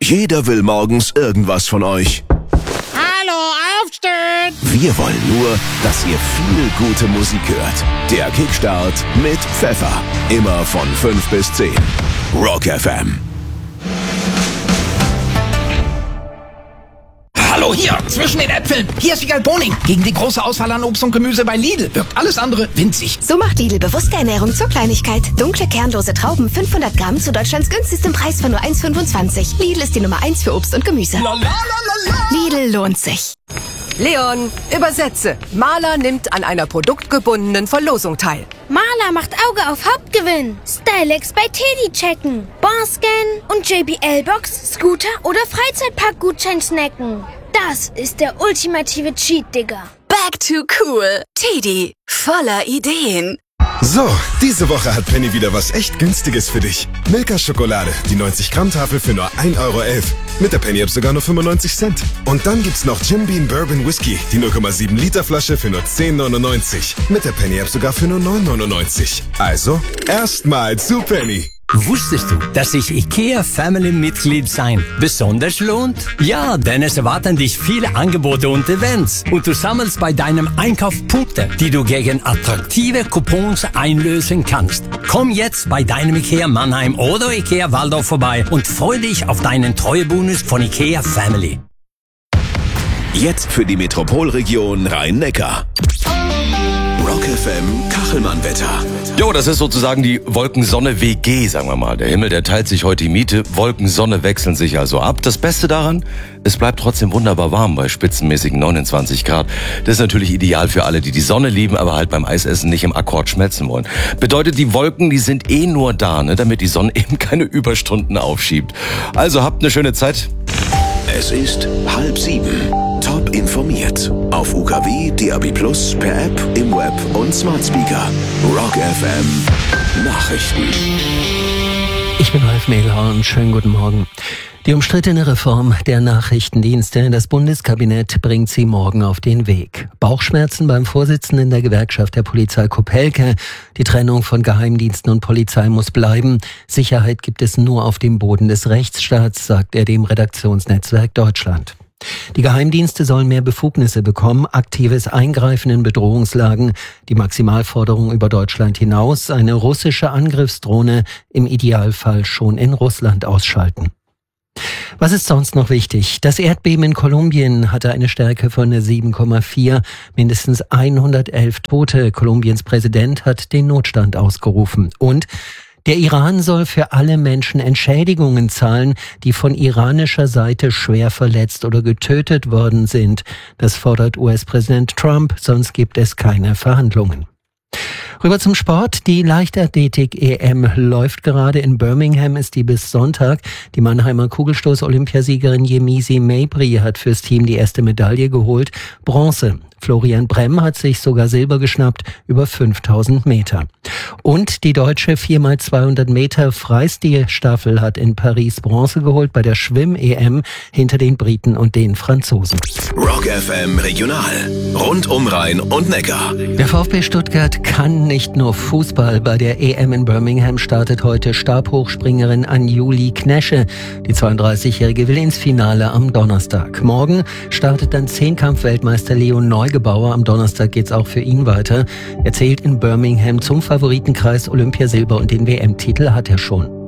Jeder will morgens irgendwas von euch. Hallo, aufstehen! Wir wollen nur, dass ihr viel gute Musik hört. Der Kickstart mit Pfeffer. Immer von 5 bis 10. Rock FM. Hallo, hier, zwischen den Äpfeln. Hier ist Wiegald Boning. Gegen die große Auswahl an Obst und Gemüse bei Lidl wirkt alles andere winzig. So macht Lidl bewusste Ernährung zur Kleinigkeit. Dunkle, kernlose Trauben, 500 Gramm zu Deutschlands günstigstem Preis von nur 1,25. Lidl ist die Nummer 1 für Obst und Gemüse. Lidl lohnt sich. Leon, übersetze. Maler nimmt an einer produktgebundenen Verlosung teil. Maler macht Auge auf Hauptgewinn. Stylex bei Teddy checken. Barscan und JBL-Box, Scooter oder Freizeitpark-Gutschein snacken. Das ist der ultimative Cheat, Digga. Back to cool. Teddy, voller Ideen. So, diese Woche hat Penny wieder was echt Günstiges für dich. Milka-Schokolade, die 90-Gramm-Tafel für nur 1,11 €. Mit der Penny-App sogar nur 95 Cent. Und dann gibt's noch Jim Beam Bourbon Whisky, die 0,7 Liter Flasche für nur 10,99. Mit der Penny-App sogar für nur 9,99. Also, erstmal zu Penny. Wusstest du, dass sich IKEA Family Mitglied sein besonders lohnt? Ja, denn es erwarten dich viele Angebote und Events. Und du sammelst bei deinem Einkauf Punkte, die du gegen attraktive Coupons einlösen kannst. Komm jetzt bei deinem IKEA Mannheim oder IKEA Waldorf vorbei und freu dich auf deinen Treuebonus von IKEA Family. Jetzt für die Metropolregion Rhein-Neckar. Rock FM Kachelmann-Wetter. Jo, das ist sozusagen die Wolken-Sonne-WG, sagen wir mal. Der Himmel, der teilt sich heute die Miete. Wolken-Sonne wechseln sich also ab. Das Beste daran, es bleibt trotzdem wunderbar warm bei spitzenmäßigen 29 Grad. Das ist natürlich ideal für alle, die die Sonne lieben, aber halt beim Eisessen nicht im Akkord schmelzen wollen. Bedeutet, die Wolken, die sind eh nur da, ne, damit die Sonne eben keine Überstunden aufschiebt. Also habt eine schöne Zeit. Es ist 6:30. Top informiert. Auf UKW, DAB+, per App, im Web und Smart Speaker. Rock FM Nachrichten. Ich bin Ralf Mehlhauer und schönen guten Morgen. Die umstrittene Reform der Nachrichtendienste, das Bundeskabinett bringt sie morgen auf den Weg. Bauchschmerzen beim Vorsitzenden der Gewerkschaft der Polizei Kopelke. Die Trennung von Geheimdiensten und Polizei muss bleiben. Sicherheit gibt es nur auf dem Boden des Rechtsstaats, sagt er dem Redaktionsnetzwerk Deutschland. Die Geheimdienste sollen mehr Befugnisse bekommen, aktives Eingreifen in Bedrohungslagen, die Maximalforderung über Deutschland hinaus, eine russische Angriffsdrohne im Idealfall schon in Russland ausschalten. Was ist sonst noch wichtig? Das Erdbeben in Kolumbien hatte eine Stärke von 7,4, mindestens 111 Tote. Kolumbiens Präsident hat den Notstand ausgerufen. Und der Iran soll für alle Menschen Entschädigungen zahlen, die von iranischer Seite schwer verletzt oder getötet worden sind. Das fordert US-Präsident Trump, sonst gibt es keine Verhandlungen. Rüber zum Sport. Die Leichtathletik-EM läuft gerade. In Birmingham ist die bis Sonntag. Die Mannheimer Kugelstoß-Olympiasiegerin Yemisi Mabry hat fürs Team die erste Medaille geholt. Bronze. Florian Bremm hat sich sogar Silber geschnappt, über 5000 Meter. Und die deutsche 4x200 Meter Freistil-Staffel hat in Paris Bronze geholt bei der Schwimm-EM hinter den Briten und den Franzosen. Rock FM Regional. Rund um Rhein und Neckar. Der VfB Stuttgart kann nicht nur Fußball. Bei der EM in Birmingham startet heute Stabhochspringerin Anjuli Knesche. Die 32-Jährige will ins Finale am Donnerstag. Morgen startet dann Zehnkampf-Weltmeister Leon Neugebauer. Am Donnerstag geht's auch für ihn weiter. Er zählt in Birmingham zum Favoritenkreis. Olympiasilber und den WM-Titel hat er schon.